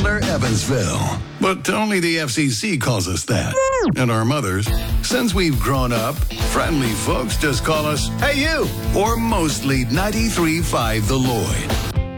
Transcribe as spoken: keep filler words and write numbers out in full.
Chandler, Evansville. But only the F C C calls us that. And our mothers, since we've grown up, friendly folks just call us, "Hey, you!" Or mostly ninety-three point five The Lloyd.